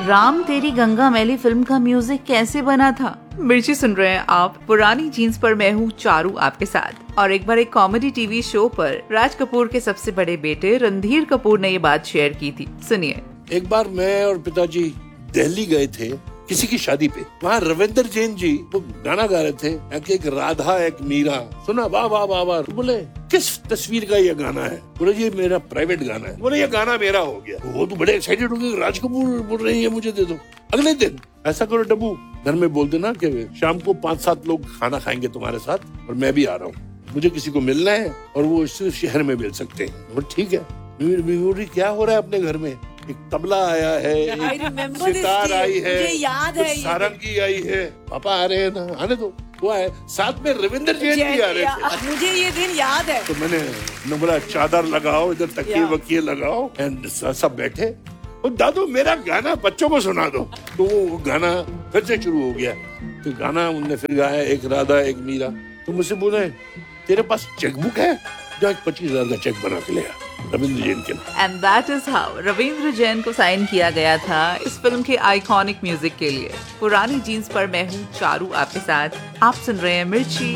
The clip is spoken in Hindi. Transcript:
राम तेरी गंगा मैली फिल्म का म्यूजिक कैसे बना था? मिर्ची सुन रहे हैं आप। पुरानी जीन्स पर मैं हूँ चारू आपके साथ। और एक बार एक कॉमेडी टीवी शो पर राज कपूर के सबसे बड़े बेटे रणधीर कपूर ने ये बात शेयर की थी, सुनिए। एक बार मैं और पिताजी दिल्ली गए थे किसी की शादी पे। वहाँ रविंद्र जैन जी वो गाना गा रहे थे, एक राधा एक मीरा। सुना, वाह वाह वाह वाह। बोले किस तस्वीर का ये गाना है? बोले ये मेरा प्राइवेट गाना है। बोले ये गाना मेरा हो गया। वो तो बड़े एक्साइटेड हो गए, राज कपूर बोल रहे हैं ये मुझे दे दो। अगले दिन ऐसा करो डब्बू, घर में बोल देना कि शाम को 5-7 लोग खाना खाएंगे तुम्हारे साथ और मैं भी आ रहा हूँ। मुझे किसी को मिलना है और वो इस शहर में मिल सकते हैं। ठीक है। क्या हो रहा है अपने घर में? एक तबला आया है, एक सितार आई है, याद है, सारंगी आई है। पापा आ रहे हैं ना, आने दो। वो है, साथ में रविंद्र जैन भी आ रहे थे। मुझे ये दिन याद है। तो मैंने बोला चादर लगाओ, इधर तकिए वकिए लगाओ, एंड सब बैठे। और दादू मेरा गाना बच्चों को सुना दो। तो वो गाना फिर से शुरू हो गया। तो गाना उनने फिर गाया, एक राधा एक मीरा। तो मुझसे बोले तेरे पास चेकबुक है? जो 25,000 का चेक बना के लिया रविंद्र जैन के। And that is how Ravindra Jain को साइन किया गया था इस फिल्म के आइकॉनिक म्यूजिक के लिए। पुरानी जीन्स पर मैं हूँ चारू आपके साथ। आप सुन रहे हैं मिर्ची।